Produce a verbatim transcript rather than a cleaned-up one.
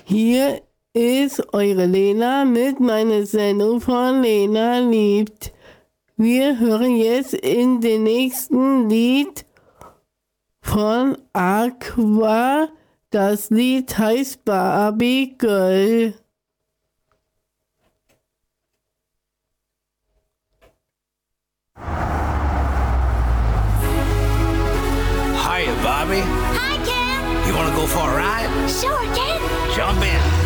Hier ist eure Lena mit meiner Sendung von Lena liebt. Wir hören jetzt in den nächsten Lied von Aqua. Das Lied heißt Barbie Girl. Hiya, Bobby. Hi, Ken. You want to go for a ride? Sure, Ken. Jump in.